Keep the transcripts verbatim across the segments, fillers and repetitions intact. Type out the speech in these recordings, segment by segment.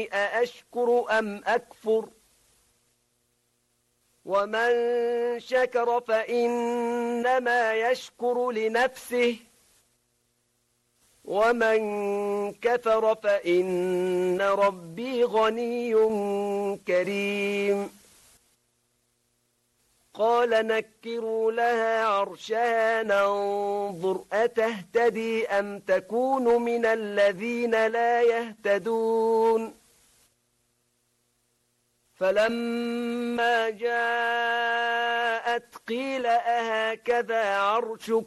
أأشكر أم أكفر ومن شكر فإنما يشكر لنفسه ومن كفر فإن ربي غني كريم قال نكروا لها عرشها ننظر أتهتدي أم تكون من الذين لا يهتدون فلما جاءت قيل أهكذا عرشك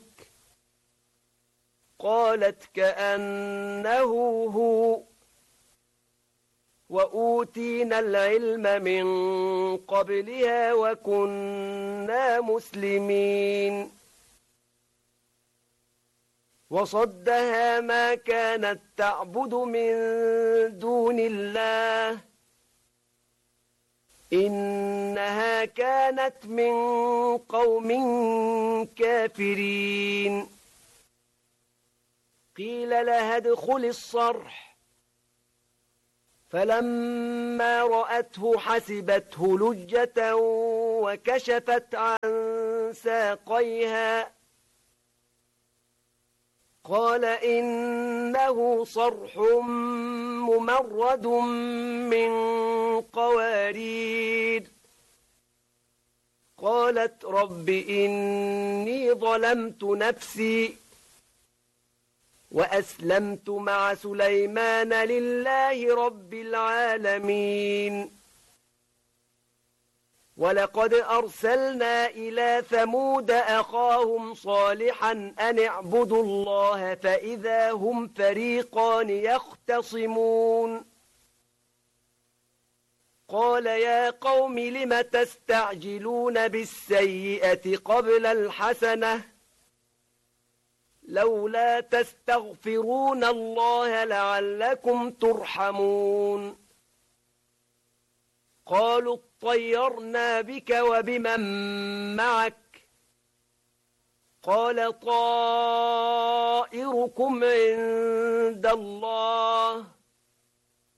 قالت كأنه هو وأوتينا العلم من قبلها وكنا مسلمين وصدها ما كانت تعبد من دون الله إنها كانت من قوم كافرين قيل لها ادخل الصرح فلما رأته حسبته لجة وكشفت عن ساقيها قال إنه صرح ممرد من قوارير قالت رب إني ظلمت نفسي وأسلمت مع سليمان لله رب العالمين ولقد أرسلنا إلى ثمود أخاهم صالحا أن اعبدوا الله فإذا هم فريقان يختصمون قال يا قوم لم تستعجلون بالسيئة قبل الحسنة لولا تستغفرون الله لعلكم ترحمون قالوا اطيرنا بك وبمن معك قال طائركم عند الله